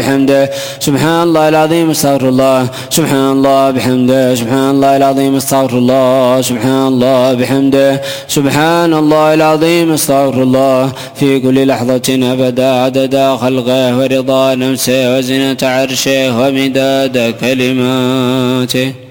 بحمده سبحان الله العظيم استغفر الله سبحان الله بحمده سبحان الله العظيم استغفر الله سبحان الله بحمده سبحان الله العظيم استغفر الله في كل لحظة أبدا عدد خلقه ورضا نفسه وزنة عرشه ومداد كلماته.